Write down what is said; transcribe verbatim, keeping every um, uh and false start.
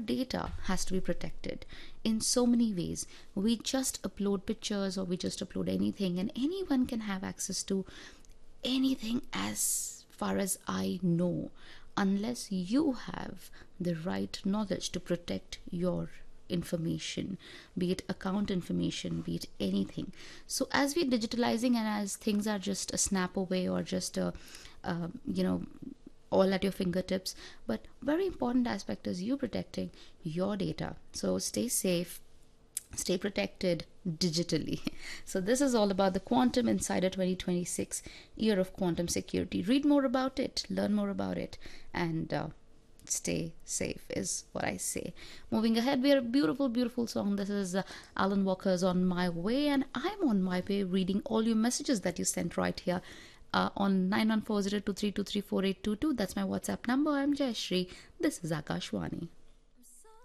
data has to be protected in so many ways. We just upload pictures or we just upload anything, and anyone can have access to anything as far as I know, unless you have the right knowledge to protect your information, be it account information, be it anything. So as we're digitalizing and as things are just a snap away or just a uh, you know all at your fingertips, but very important aspect is you protecting your data. So stay safe, stay protected digitally. So this is all about the Quantum Insider twenty twenty-six year of quantum security. Read more about it, learn more about it, and uh, stay safe is what I say. Moving ahead, we have a beautiful beautiful song. This is uh, Alan Walker's On My Way, and I'm on my way reading all your messages that you sent right here uh, on nine one four zero two three two three four eight two two. That's my WhatsApp number. I'm Jayashree. This is Akashwani.